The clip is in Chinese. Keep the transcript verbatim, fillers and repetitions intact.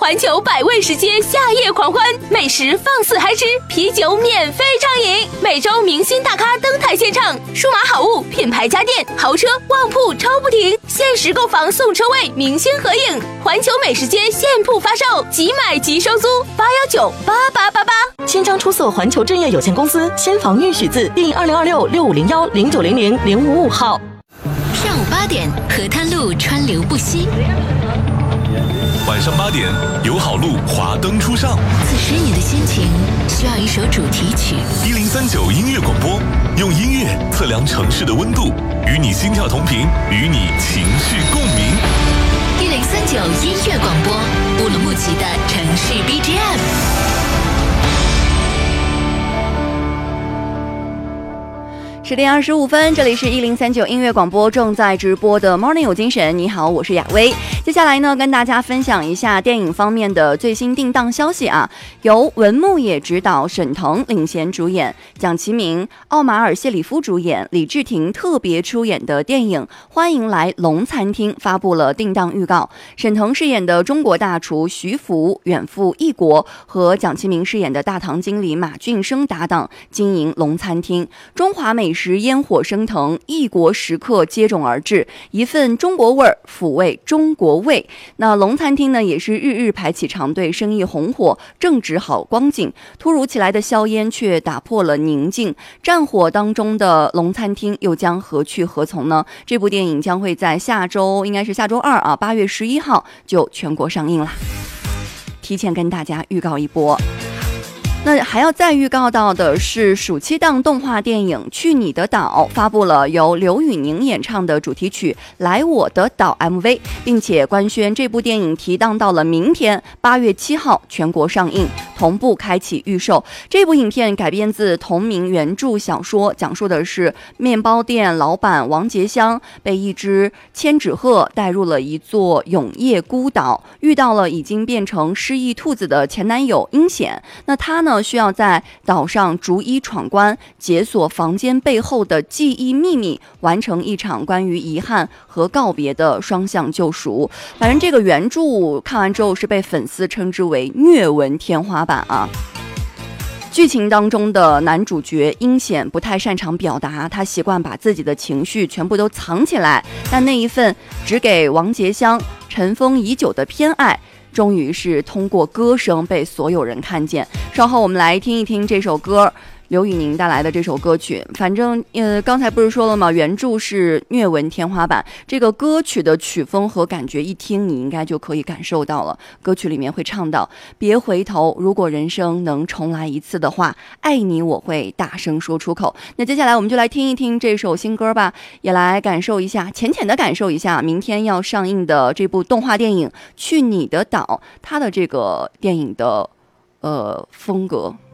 环球百味食街夏夜狂欢，美食放肆嗨吃，啤酒免费畅饮，每周明星大咖登台献唱，数码好物、品牌家电、豪车、旺铺抽不停，限时购房送车位，明星合影，环球美食街现铺发售，即买即收租，八幺九八八八八。 新章出售环球正业有限公司，先防御许字第二零二六六五零幺零九零零零五五号。 上午八点，河滩路川流不息。 晚上八点，友好路华灯初上。 此时你的心情需要一首主题曲。 一零三九音乐广播，用音乐测量城市的温度，与你心跳同频，与你情绪共鸣。 一零三九音乐广播，乌鲁木齐的城市 B G M。 十点二十五分，这里是一零三九音乐广播正在直播的 Morning 有精神。你好，我是雅薇。接下来呢，跟大家分享一下电影方面的最新定档消息啊。由文牧野执导，沈腾领衔主演，蒋奇明、奥马尔·谢里夫主演，李治廷特别出演的电影《欢迎来龙餐厅》发布了定档预告。沈腾饰演的中国大厨徐福远赴异国，和蒋奇明饰演的大堂经理马俊生搭档经营龙餐厅，中华美食时烟火升腾，异国食客接踵而至，一份中国味儿抚慰中国胃。那龙餐厅呢，也是日日排起长队，生意红火，正值好光景。突如其来的硝烟却打破了宁静，战火当中的龙餐厅又将何去何从呢？这部电影将会在下周，应该是下周二啊，八月十一号就全国上映了。提前跟大家预告一波。那还要再预告到的是，暑期档动画电影《去你的岛》发布了由刘宇宁演唱的主题曲《来我的岛》M V， 并且官宣这部电影提档到了明天八月七号全国上映，同步开启预售。这部影片改编自同名原著小说，讲述的是面包店老板王杰香被一只千纸鹤带入了一座永夜孤岛，遇到了已经变成失忆兔子的前男友阴险。那他呢需要在岛上逐一闯关，解锁房间背后的记忆秘密，完成一场关于遗憾和告别的双向救赎。反正这个原著看完之后是被粉丝称之为虐文天花板啊。剧情当中的男主角阴险不太擅长表达，他习惯把自己的情绪全部都藏起来，但那一份只给王杰香尘封已久的偏爱，终于是通过歌声被所有人看见。稍后我们来听一听这首歌，刘宇宁带来的这首歌曲。反正呃，刚才不是说了吗？原著是虐文天花板，这个歌曲的曲风和感觉一听你应该就可以感受到了。歌曲里面会唱到：别回头，如果人生能重来一次的话，爱你我会大声说出口。那接下来我们就来听一听这首新歌吧，也来感受一下，浅浅的感受一下明天要上映的这部动画电影《去你的岛》，它的这个电影的呃风格。